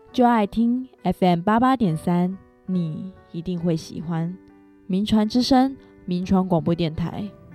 就爱听 FM88.3，你一定会喜欢。民传之声，民传广播电台。